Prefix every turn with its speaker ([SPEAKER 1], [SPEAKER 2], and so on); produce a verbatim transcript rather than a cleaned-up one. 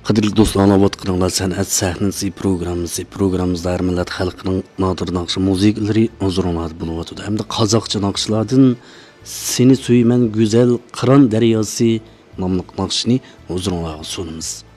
[SPEAKER 1] Qadrli do'stlar, anlayotganlar san'at sahnasi programmasi. Programmamizda har millat xalqining nodir naqshi musiqalari huzurunada bo'lyapti. Hamda qozoqcha naqshlardan Seni suyman go'zal Qiron daryosi nomli naqshni huzurunizga sunamiz.